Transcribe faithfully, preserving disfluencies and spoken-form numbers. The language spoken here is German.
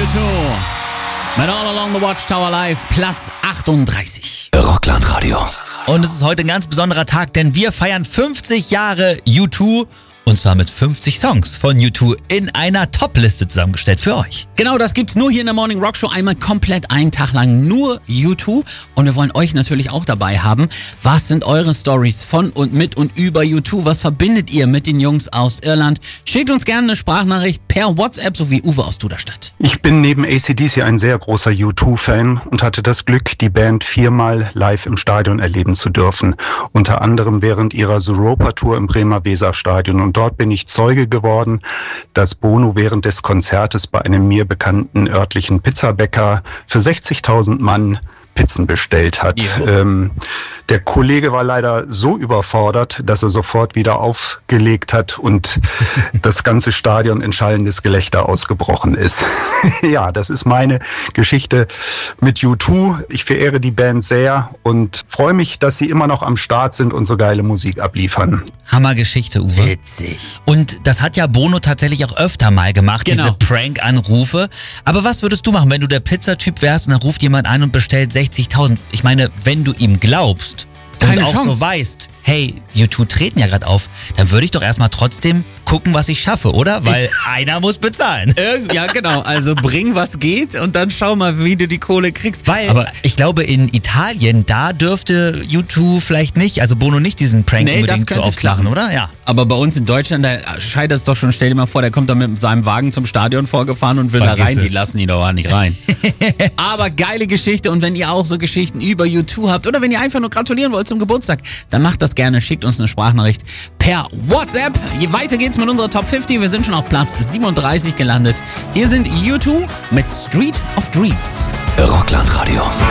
zwei mit All Along the Watchtower Live, Platz achtunddreißig. Rocklandradio. Und es ist heute ein ganz besonderer Tag, denn wir feiern fünfzig Jahre U zwei. Und zwar mit fünfzig Songs von U zwei in einer Top-Liste zusammengestellt für euch. Genau, das gibt's nur hier in der Morning Rock Show. Einmal komplett einen Tag lang nur U zwei. Und wir wollen euch natürlich auch dabei haben. Was sind eure Stories von und mit und über U zwei? Was verbindet ihr mit den Jungs aus Irland? Schickt uns gerne eine Sprachnachricht per WhatsApp, so wie Uwe aus Duderstadt. Ich bin neben A C D C ein sehr großer U zwei Fan und hatte das Glück, die Band viermal live im Stadion erleben zu dürfen. Unter anderem während ihrer Europa-Tour im Bremer Weserstadion. Und dort bin ich Zeuge geworden, dass Bono während des Konzertes bei einem mir bekannten örtlichen Pizzabäcker für sechzigtausend Mann Pizzen bestellt hat. Ähm, der Kollege war leider so überfordert, dass er sofort wieder aufgelegt hat und das ganze Stadion in schallendes Gelächter ausgebrochen ist. Ja, das ist meine Geschichte mit U zwei. Ich verehre die Band sehr und freue mich, dass sie immer noch am Start sind und so geile Musik abliefern. Hammergeschichte, Uwe. Witzig. Und das hat ja Bono tatsächlich auch öfter mal gemacht, Genau. diese Prank-Anrufe. Aber was würdest du machen, wenn du der Pizzatyp wärst und dann ruft jemand an und bestellt sechzigtausend? Ich meine, wenn du ihm glaubst Keine und auch Chance. so weißt, hey, U zwei treten ja gerade auf, dann würde ich doch erstmal trotzdem gucken, was ich schaffe, oder? Weil einer muss bezahlen. Irgend- Ja, genau. Also bring, was geht und dann schau mal, wie du die Kohle kriegst. Weil, Aber ich glaube, in Italien, da dürfte U zwei vielleicht nicht, also Bono nicht diesen Prank Nee, das unbedingt so könnte oft klappen. machen, oder? Ja. aber bei uns in Deutschland, da scheitert es doch schon. Stell dir mal vor, der kommt da mit seinem Wagen zum Stadion vorgefahren und will Vergiss da rein. Die es. lassen ihn doch auch nicht rein. Aber geile Geschichte. Und wenn ihr auch so Geschichten über U zwei habt oder wenn ihr einfach nur gratulieren wollt zum Geburtstag, dann macht das gerne. Schickt uns eine Sprachnachricht per WhatsApp. Je weiter geht's mit unserer Top fünfzig. Wir sind schon auf Platz siebenunddreißig gelandet. Hier sind U zwei mit Street of Dreams. Rocklandradio.